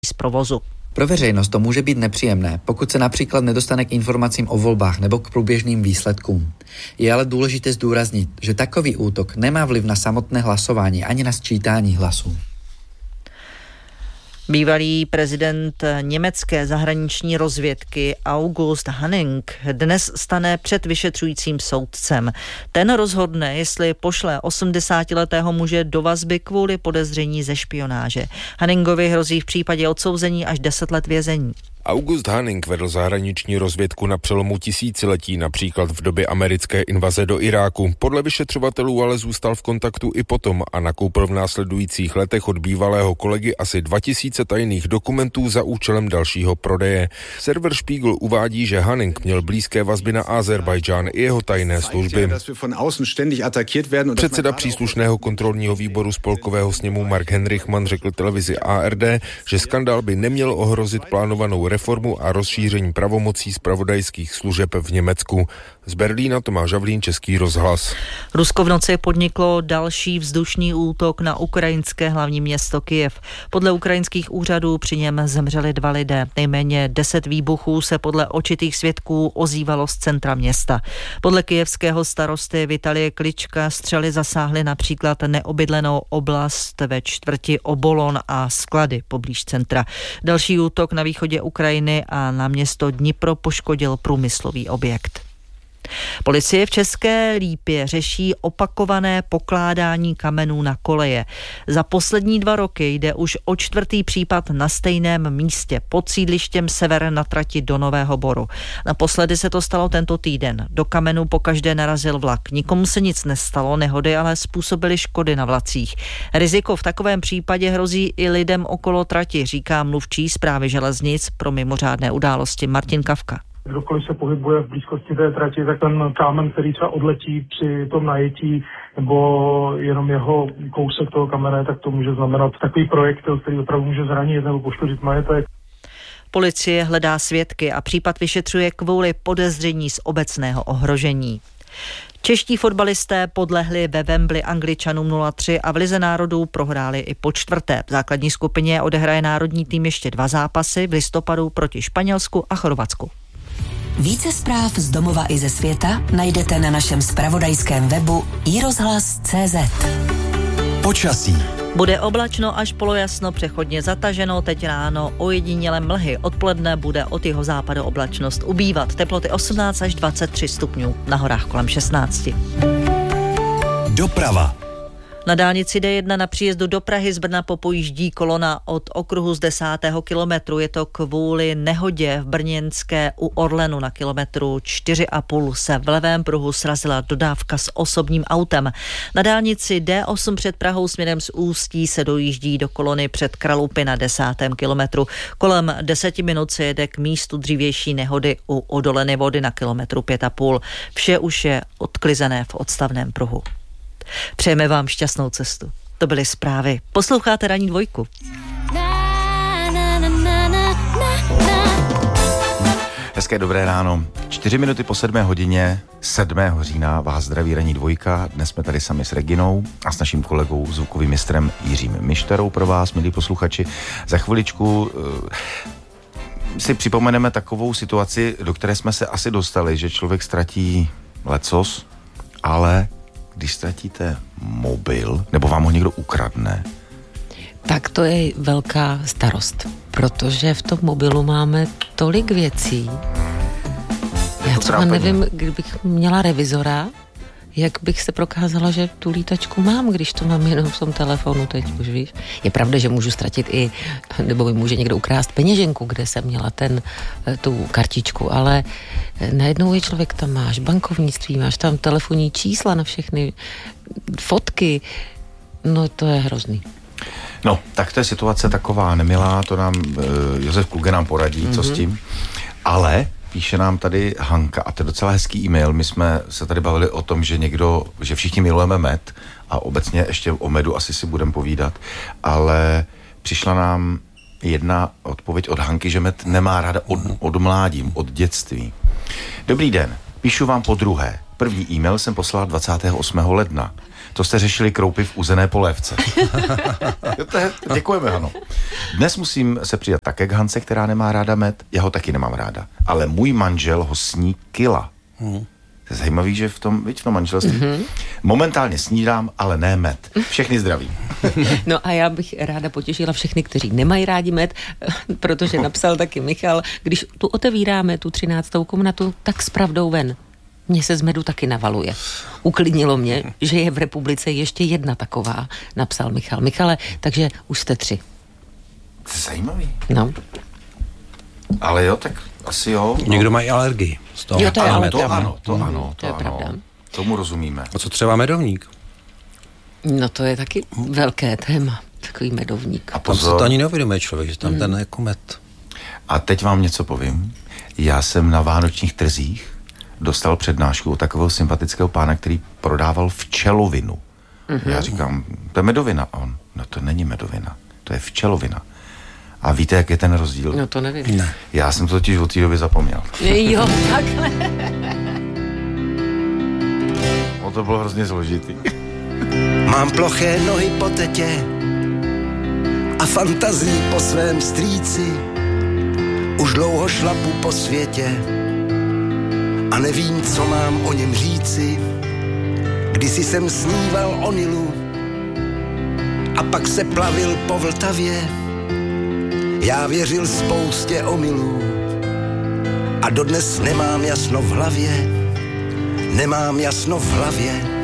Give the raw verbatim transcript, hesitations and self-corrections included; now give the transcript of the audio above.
z provozu. Pro veřejnost to může být nepříjemné, pokud se například nedostane k informacím o volbách nebo k průběžným výsledkům. Je ale důležité zdůraznit, že takový útok nemá vliv na samotné hlasování ani na sčítání hlasů. Bývalý prezident německé zahraniční rozvědky August Hanning dnes stane před vyšetřujícím soudcem. Ten rozhodne, jestli pošle osmdesátiletého muže do vazby kvůli podezření ze špionáže. Hanningovi hrozí v případě odsouzení až deset let vězení. August Hanning vedl zahraniční rozvědku na přelomu tisíciletí, například v době americké invaze do Iráku. Podle vyšetřovatelů ale zůstal v kontaktu i potom a nakoupil v následujících letech od bývalého kolegy asi dva tisíce tajných dokumentů za účelem dalšího prodeje. Server Spiegel uvádí, že Hanning měl blízké vazby na Azerbajdžán i jeho tajné služby. Předseda příslušného kontrolního výboru spolkového sněmu Mark Henrichman řekl televizi A R D, že skandál by neměl ohrozit plánovanou reformu a rozšíření pravomocí zpravodajských služeb v Německu. Z Berlína Tomáš Havlín, Český rozhlas. Rusko v noci podniklo další vzdušný útok na ukrajinské hlavní město Kyjev. Podle ukrajinských úřadů při něm zemřeli dva lidé. Nejméně deset výbuchů se podle očitých svědků ozývalo z centra města. Podle kyjevského starosty Vitalie Klička střely zasáhly například neobydlenou oblast ve čtvrti Obolon a sklady poblíž centra. Další útok na východě Ukrajiny a na město Dnipro poškodil průmyslový objekt. Policie v České Lípě řeší opakované pokládání kamenů na koleje. Za poslední dva roky jde už o čtvrtý případ na stejném místě pod sídlištěm Sever na trati do Nového Boru. Naposledy se to stalo tento týden. Do kamenů pokaždé narazil vlak. Nikomu se nic nestalo, nehody ale způsobily škody na vlacích. Riziko v takovém případě hrozí i lidem okolo trati, říká mluvčí Správy železnic pro mimořádné události Martin Kavka. Kdokoliv se pohybuje v blízkosti té trati, tak ten kámen, který třeba odletí při tom najetí nebo jenom jeho kousek toho kamene, tak to může znamenat takový projektil, který opravdu může zranit nebo poškodit majetek. Policie hledá svědky a případ vyšetřuje kvůli podezření z obecného ohrožení. Čeští fotbalisté podlehli ve Wembley Angličanům nula tři a v Lize národů prohráli i po čtvrté. V základní skupině odehraje národní tým ještě dva zápasy v listopadu proti Španělsku a Chorvatsku. Více zpráv z domova i ze světa najdete na našem zpravodajském webu i rozhlas tečka cé zet. Počasí. Bude oblačno až polojasno, přechodně zataženo, teď ráno ojediněle mlhy. Odpoledne bude od jeho západu oblačnost ubývat. Teploty osmnáct až dvacet tři stupňů, na horách kolem šestnáct. Doprava. Na dálnici D jedna na příjezdu do Prahy z Brna popojíždí kolona od okruhu z desátého kilometru. Je to kvůli nehodě v brněnské u Orlenu na kilometru čtyři a půl se v levém pruhu srazila dodávka s osobním autem. Na dálnici D osm před Prahou směrem z Ústí se dojíždí do kolony před Kralupy na desátém kilometru. Kolem deseti minut se jede k místu dřívější nehody u Odoleny Vody na kilometru pět a půl. Vše už je odklizené v odstavném pruhu. Přejeme vám šťastnou cestu. To byly zprávy. Posloucháte Ranní dvojku. Hezké dobré ráno. Čtyři minuty po sedmé hodině sedmého října vás zdraví Ranní dvojka. Dnes jsme tady sami s Reginou a s naším kolegou zvukovým mistrem Jiřím Mišterou pro vás, milí posluchači. Za chviličku uh, si připomeneme takovou situaci, do které jsme se asi dostali, že člověk ztratí lecos, ale když ztratíte mobil, nebo vám ho někdo ukradne, tak to je velká starost, protože v tom mobilu máme tolik věcí. Já třeba nevím, kdybych měla revizora, jak bych se prokázala, že tu lítačku mám, když to mám jenom v tom telefonu teď, už víš. Je pravda, že můžu ztratit i, nebo mi může někdo ukrást peněženku, kde jsem měla ten, tu kartičku, ale najednou je člověk, tam máš bankovnictví, máš tam telefonní čísla na všechny, fotky, no to je hrozný. No, tak to je situace taková nemilá, to nám uh, Josef Kluge nám poradí, mm-hmm. co s tím, ale píše nám tady Hanka a to je docela hezký e-mail. My jsme se tady bavili o tom, že někdo, že všichni milujeme med a obecně ještě o medu asi si budeme povídat, ale přišla nám jedna odpověď od Hanky, že med nemá ráda od, od mládí, od dětství. Dobrý den, píšu vám po druhé. První e-mail jsem poslal dvacátého osmého ledna. To jste řešili kroupy v uzené polévce. Děkujeme, Hano. Dnes musím se přidat také k Hance, která nemá ráda med. Já ho taky nemám ráda. Ale můj manžel ho sní kila. Hmm. To je zajímavý, že v tom, víš, v tom manželství. Mm-hmm. Momentálně snídám, ale ne med. Všechny zdraví. No a já bych ráda potěšila všechny, kteří nemají rádi med, protože napsal taky Michal, když tu otevíráme tu třináctou komnatu, tak s pravdou ven. Mně se z medu taky navaluje. Uklidnilo mě, že je v republice ještě jedna taková, napsal Michal. Michale, takže už jste tři. To je zajímavý. No. Ale jo, tak asi jo. No. Někdo má i alergii z toho. Jo, to je ano, ale to pravda. ano, to ano, to, to je ano. pravda. Tomu rozumíme. A co třeba medovník? No to je taky velké téma, takový medovník. A Tam se to ani neuvědomuje člověk, že tam hmm. ten jako med. A teď vám něco povím. Já jsem na vánočních trzích dostal přednášku od takového sympatického pána, který prodával včelovinu. Mm-hmm. Já říkám, to je medovina. A on, no to není medovina, to je včelovina. A víte, jak je ten rozdíl? No to nevím. Ne. Já jsem to totiž od té doby zapomněl. Jo, takhle. No to bylo hrozně složitý. Mám ploché nohy po tetě a fantazii po svém strýci. Už dlouho šlapu po světě a nevím, co mám o něm říci. Kdysi jsem sníval o Nilu a pak se plavil po Vltavě. Já věřil spoustě omylů a dodnes nemám jasno v hlavě. Nemám jasno v hlavě.